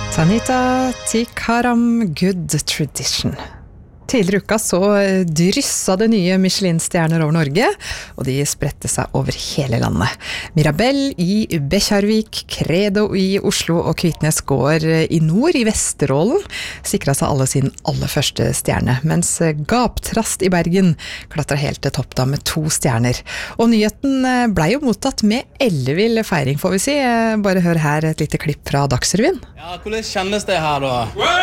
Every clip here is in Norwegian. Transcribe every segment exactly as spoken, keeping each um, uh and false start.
Tanita Tikaram Good Tradition. Tidligere uka så dryssa det nye Michelin-stjerner over Norge, og de spredte seg over hele landet. Mirabelle i Bekkjarvik, Credo i Oslo og Kvitnes gård i nord i Vesterålen sikret seg alle sin aller første stjerne, mens Gaptrast i Bergen klatra helt til topp da med to stjerner. Og nyheten ble jo mottatt med ellevill feiring, får vi si. Bare hør her et lite klipp fra Dagsrevyen. Ja, hvordan kjennes det her da?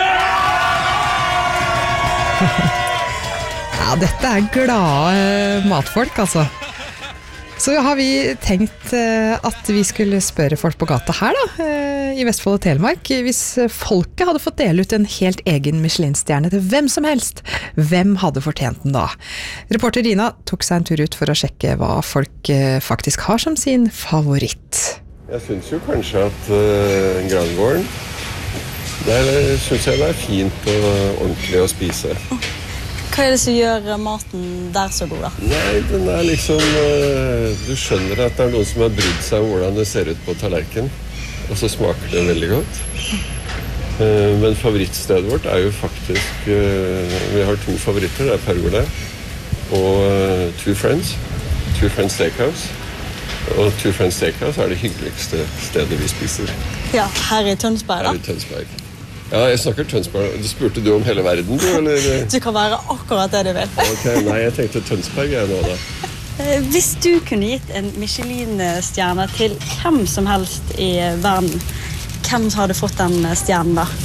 Ja, dette er glade matfolk, altså. Så har vi tenkt at vi skulle spørre folk på gata her da, i Vestfold og Telemark. Hvis folket hadde fått dele ut en helt egen Michelin-stjerne til hvem som helst, hvem hadde fortjent den da? Reporter Rina tok seg en tur ut for å sjekke hva folk faktisk har som sin favoritt. Jeg synes jo kanskje at uh, Grangården, der synes jeg det er fint og ordentlig å spise. Hva er det som gjør maten der så god da? Nei, den er liksom, uh, du skjønner at det er noen som har brydd seg om hvordan det ser ut på tallerken, og så smaker det veldig godt. Uh, men favorittstedet vårt er jo faktisk, uh, vi har to favoritter, det er Pergola og uh, Two Friends, Two Friends Steakhouse. Og Two Friends Steakhouse er det hyggeligste stedet vi spiser. Ja, her i Tønsberg da? Her i Tønsberg. Ja, jeg snakker Tønsberg. Du spurte du om hele verden, du, eller? Du kan være akkurat det du vil. Ok, nei, jeg tenkte Tønsberg er nå da. Hvis du kunne gitt en Michelin-stjerne til hvem som helst i verden, hvem hadde fått den stjernen da?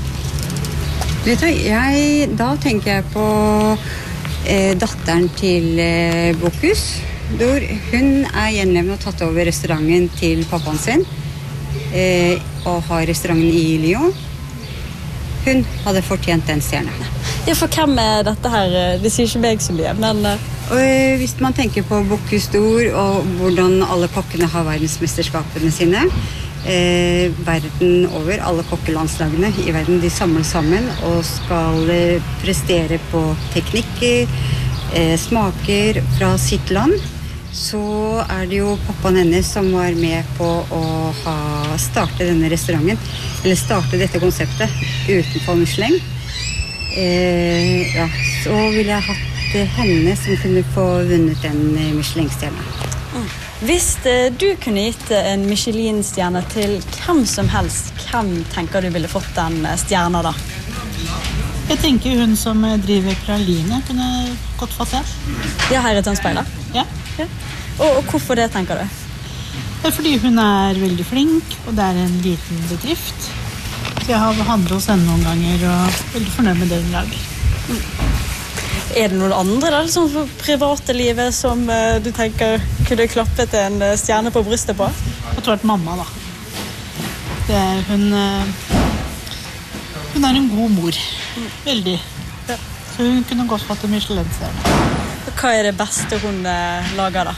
Vet du, jeg, da tenker jeg på eh, datteren til eh, Bocuse. Hun er gjenlevende og tatt over restauranten til pappaen sin, eh, og har restauranten i Lyon. Hun hadde fortjent den stjernen. Ja, for hvem er dette her? Det sier ikke meg så mye, men... Og, eh, hvis man tenker på Bocuse d'Or og hvordan alle kokkene har verdensmesterskapene sine, eh, verden over, alle kokkelandslagene i verden, de samles sammen og skal eh, prestere på teknikker, eh, smaker fra sitt land, så er det jo pappaen hennes som var med på å ha starte denne restauranten, eller starte dette konseptet utenfor Michelin. Eh, ja, så ville jeg hatt henne som kunne få vunnet en Michelin-stjerne. Mm. Hvis du kunne gitt en Michelin-stjerne til hvem som helst, hvem tenker du ville fått den stjerna da? Jeg tenker hun som driver Praline kunne godt fått det. Ja, her i Tønsberg da? Ja. Ja. Og, og hvorfor det, tenker du? Det er fordi hun er veldig flink, og det er en liten bedrift. Så jeg har handlet hos henne noen ganger, og er veldig fornøyd med det hun lager. Mm. Er det noen andre da, sånn for private livet som uh, du tenker kunne klappet en stjerne på brystet på? Jeg tror at mamma da. Det er, hun, uh, hun er en god mor. Mm. Veldig. Ja. Så hun kunne godt fått en Michelin-stjerne. Hva er det beste hun uh, lager da?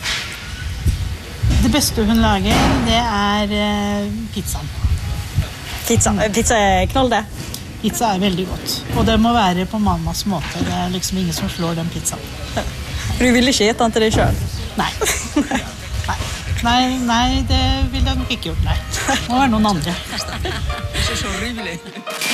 Det beste hun lager, det er uh, pizzaen. Pizza. Pizza er knall det? Pizza er veldig godt. Og det må være på mammas måte. Det er liksom ingen som slår den pizzaen. Du vil ikke gitt den til deg selv? Nei. nei. Nei, nei, det vil jeg nok ikke gjort, nei. Det må være noen andre. Det er ikke så rimelig.